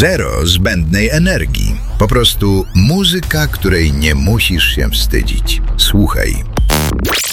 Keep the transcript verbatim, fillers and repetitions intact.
Zero zbędnej energii. Po prostu muzyka, której nie musisz się wstydzić. Słuchaj.